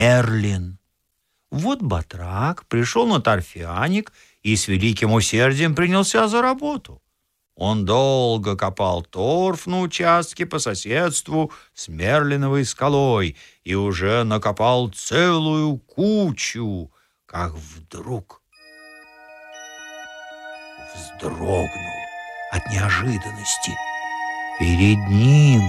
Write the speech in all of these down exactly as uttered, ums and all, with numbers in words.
Мерлин. Вот батрак пришел на торфяник и с великим усердием принялся за работу. Он долго копал торф на участке по соседству с Мерлиновой скалой и уже накопал целую кучу, как вдруг вздрогнул от неожиданности. Перед ним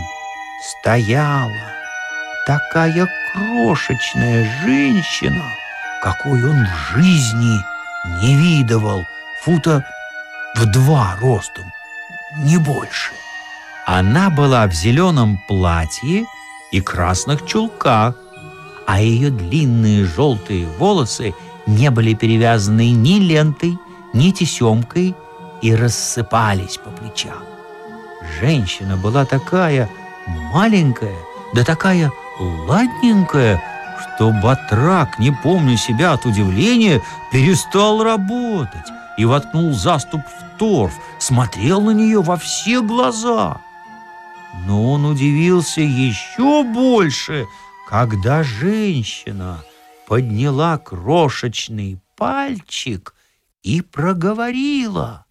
стояла такая крошечная женщина, какой он в жизни не видывал, фута в два ростом, не больше. Она была в зеленом платье и красных чулках, а ее длинные желтые волосы не были перевязаны ни лентой, ни тесемкой и рассыпались по плечам. Женщина была такая маленькая, да такая ладненькая, что батрак, не помня себя от удивления, перестал работать и воткнул заступ в торф, смотрел на нее во все глаза. Но он удивился еще больше, когда женщина подняла крошечный пальчик и проговорила: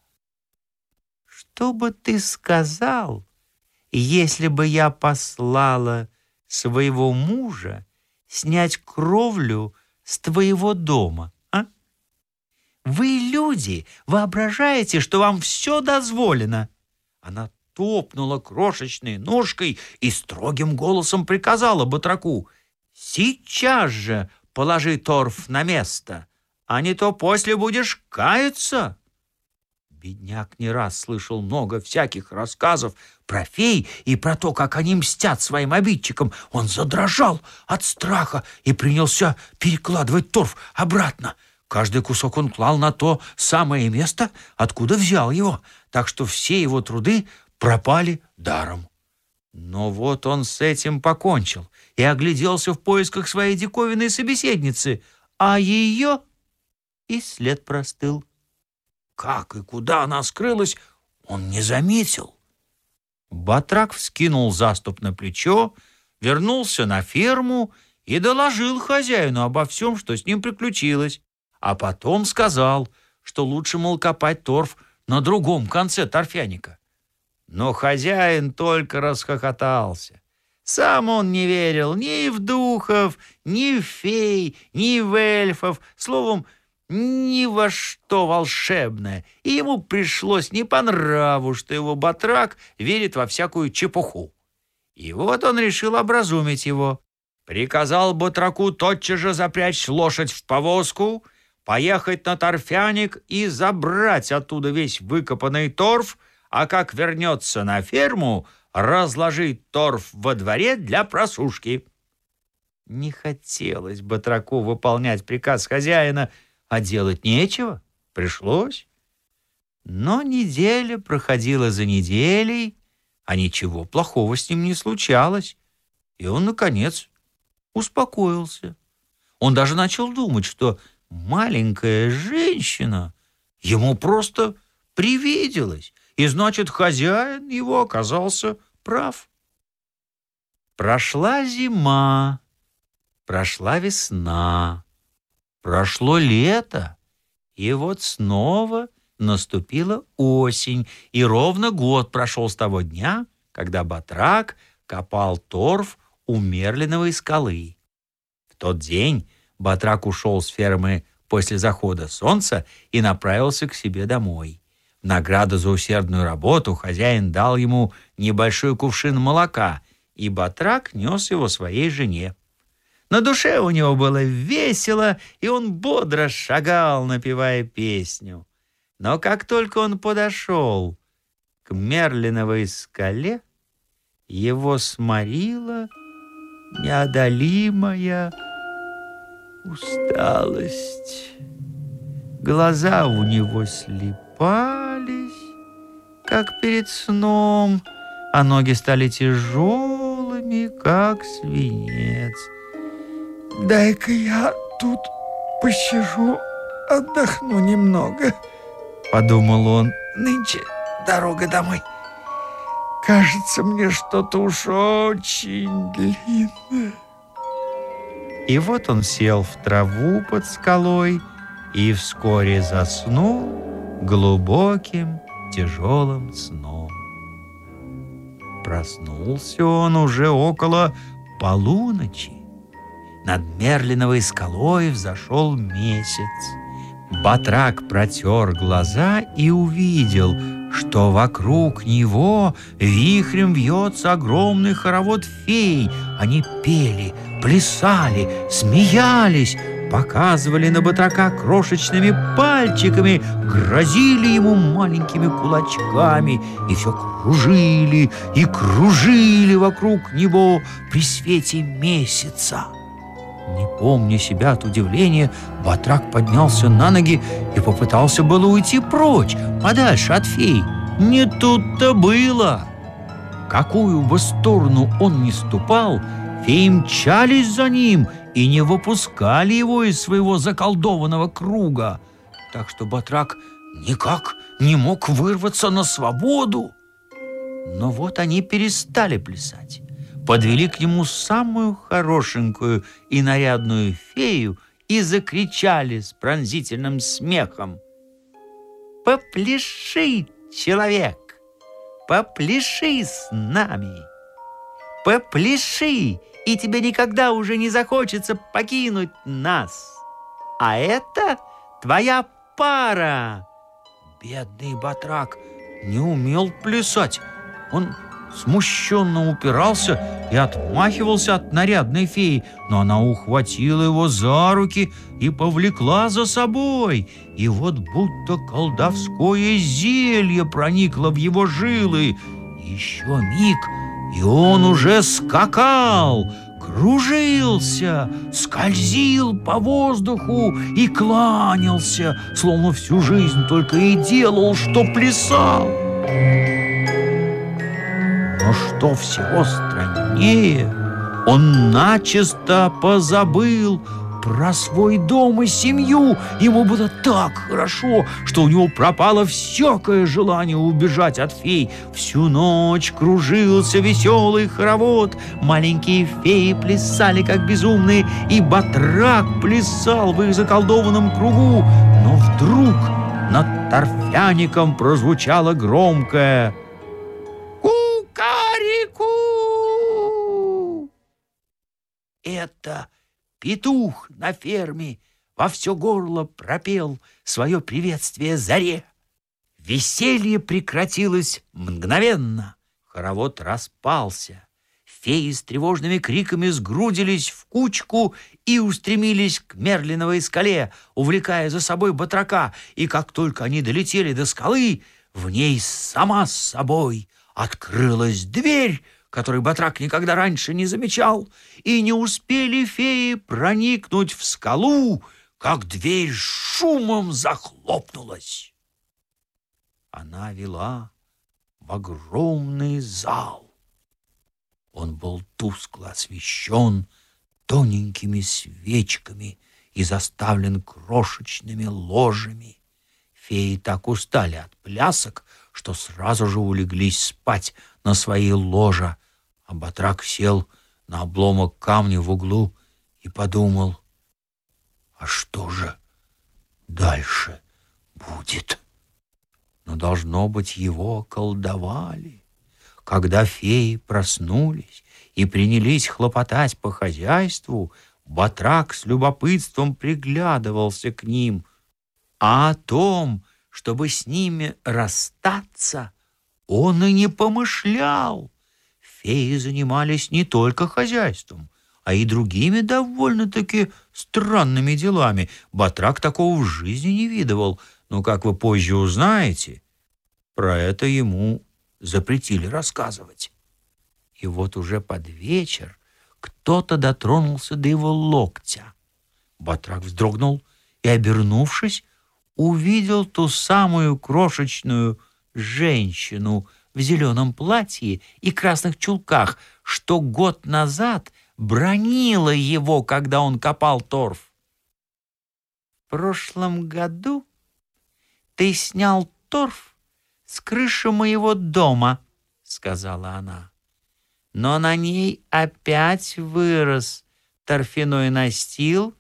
«Что бы ты сказал, если бы я послала своего мужа снять кровлю с твоего дома, а? Вы, люди, воображаете, что вам все дозволено». Она топнула крошечной ножкой и строгим голосом приказала батраку: «Сейчас же положи торф на место, а не то после будешь каяться». Бедняк не раз слышал много всяких рассказов про фей и про то, как они мстят своим обидчикам. Он задрожал от страха и принялся перекладывать торф обратно. Каждый кусок он клал на то самое место, откуда взял его, так что все его труды пропали даром. Но вот он с этим покончил и огляделся в поисках своей диковинной собеседницы, а ее и след простыл. Как и куда она скрылась, он не заметил. Батрак вскинул заступ на плечо, вернулся на ферму и доложил хозяину обо всем, что с ним приключилось, а потом сказал, что лучше, мол, копать торф на другом конце торфяника. Но хозяин только расхохотался. Сам он не верил ни в духов, ни в фей, ни в эльфов, словом, ни во что волшебное, и ему пришлось не по нраву, что его батрак верит во всякую чепуху. И вот он решил образумить его. Приказал батраку тотчас же запрячь лошадь в повозку, поехать на торфяник и забрать оттуда весь выкопанный торф, а как вернется на ферму, разложить торф во дворе для просушки. Не хотелось батраку выполнять приказ хозяина, а делать нечего, пришлось. Но неделя проходила за неделей, а ничего плохого с ним не случалось, и он, наконец, успокоился. Он даже начал думать, что маленькая женщина ему просто привиделась, и значит, хозяин его оказался прав. Прошла зима, прошла весна, прошло лето, и вот снова наступила осень, и ровно год прошел с того дня, когда батрак копал торф у Мерлиновой скалы. В тот день батрак ушел с фермы после захода солнца и направился к себе домой. В награду за усердную работу хозяин дал ему небольшой кувшин молока, и батрак нес его своей жене. На душе у него было весело, и он бодро шагал, напевая песню. Но как только он подошел к Мерлиновой скале, его сморила неодолимая усталость. Глаза у него слипались, как перед сном, а ноги стали тяжелыми, как свинец. «Дай-ка я тут посижу, отдохну немного», — подумал он. «Нынче дорога домой. Кажется, мне что-то уж очень длинное». И вот он сел в траву под скалой и вскоре заснул глубоким тяжелым сном. Проснулся он уже около полуночи. Над Мерлиновой скалой взошел месяц. Батрак протер глаза и увидел, что вокруг него вихрем вьется огромный хоровод фей. Они пели, плясали, смеялись, показывали на Батрака крошечными пальчиками, грозили ему маленькими кулачками и все кружили и кружили вокруг него при свете месяца. Не помня себя от удивления, Батрак поднялся на ноги и попытался было уйти прочь, подальше от фей. Не тут-то было. Какую бы сторону он ни ступал, феи мчались за ним и не выпускали его из своего заколдованного круга, так что Батрак никак не мог вырваться на свободу. Но вот они перестали плясать, подвели к нему самую хорошенькую и нарядную фею и закричали с пронзительным смехом: «Попляши, человек, попляши с нами! Попляши, и тебе никогда уже не захочется покинуть нас! А это твоя пара!» Бедный Батрак не умел плясать. Он смущенно упирался и отмахивался от нарядной феи, но она ухватила его за руки и повлекла за собой. И вот будто колдовское зелье проникло в его жилы. Еще миг, и он уже скакал, кружился, скользил по воздуху и кланялся, словно всю жизнь только и делал, что плясал. Но что всего страннее, он начисто позабыл про свой дом и семью. Ему было так хорошо, что у него пропало всякое желание убежать от фей. Всю ночь кружился веселый хоровод. Маленькие феи плясали, как безумные, и Батрак плясал в их заколдованном кругу. Но вдруг над торфяником прозвучало громкое «Кукареку!». Это петух на ферме во все горло пропел свое приветствие заре. Веселье прекратилось мгновенно. Хоровод распался. Феи с тревожными криками сгрудились в кучку и устремились к Мерлиновой скале, увлекая за собой Батрака. И как только они долетели до скалы, в ней сама с собой открылась дверь, которую Батрак никогда раньше не замечал, и не успели феи проникнуть в скалу, как дверь шумом захлопнулась. Она вела в огромный зал. Он был тускло освещен тоненькими свечками и заставлен крошечными ложами. Феи так устали от плясок, что сразу же улеглись спать на свои ложа, а Батрак сел на обломок камня в углу и подумал: а что же дальше будет? Но, должно быть, его колдовали. Когда феи проснулись и принялись хлопотать по хозяйству, Батрак с любопытством приглядывался к ним, а о том, чтобы с ними расстаться, он и не помышлял. Феи занимались не только хозяйством, а и другими довольно-таки странными делами. Батрак такого в жизни не видывал, но, как вы позже узнаете, про это ему запретили рассказывать. И вот уже под вечер кто-то дотронулся до его локтя. Батрак вздрогнул и, обернувшись, увидел ту самую крошечную женщину в зеленом платье и красных чулках, что год назад бранила его, когда он копал торф. «В прошлом году ты снял торф с крыши моего дома», — сказала она. «Но на ней опять вырос торфяной настил